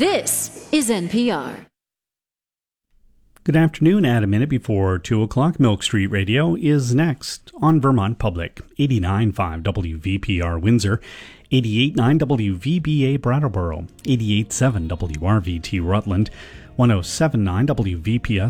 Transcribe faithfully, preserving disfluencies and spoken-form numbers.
This is N P R. Good afternoon. At a minute before two o'clock, Milk Street Radio is next on Vermont Public, eighty-nine point five W V P R Windsor, eighty-eight point nine W V B A Brattleboro, eighty-eight point seven W R V T Rutland, one oh seven point nine W V P S